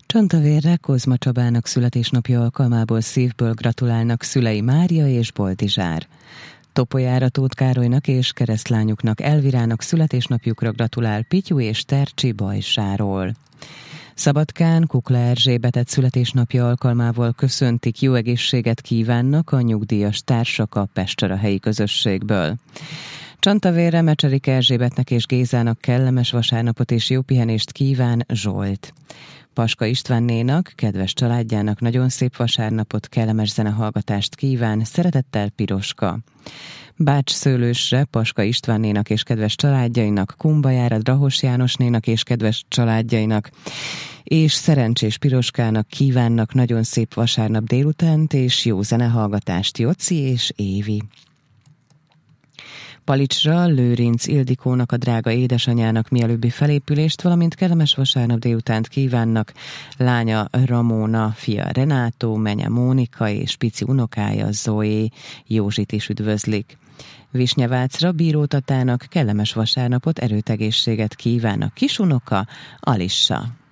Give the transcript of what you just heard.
Csontavérre Kozma Csabának születésnapja alkalmából szívből gratulálnak szülei Mária és Boldizsár. Topolyára Tóth Károlynak és keresztlányuknak Elvirának születésnapjukra gratulál Pityu és Tercsi Bajsáról. Szabadkán Kukla Erzsébetet születésnapja alkalmával köszöntik, jó egészséget kívánnak a nyugdíjas társak a Pestcsaраhelyi közösségből. Csontavérre Mecserik Erzsébetnek és Gézának kellemes vasárnapot és jó pihenést kíván Zsolt. Paska Istvánnénak, kedves családjának nagyon szép vasárnapot, kellemes zenehallgatást kíván, szeretettel Piroska. Bács-Szőlősre Paska Istvánnénak és kedves családjainak, Kumbajára Drahos Jánosnénak és kedves családjainak, és Szerencsés Piroskának kívánnak nagyon szép vasárnap délutánt és jó zenehallgatást Joci és Évi. Palicsra Lőrinc Ildikónak, a drága édesanyjának mielőbbi felépülést, valamint kellemes vasárnap délutánt kívánnak lánya Ramóna, fia Renátó, menye Mónika és pici unokája Zoé. Józsit is üdvözlik. Visnyevácra Bíró Tatának kellemes vasárnapot, erőt, egészséget kíván a kisunoka, Alissa.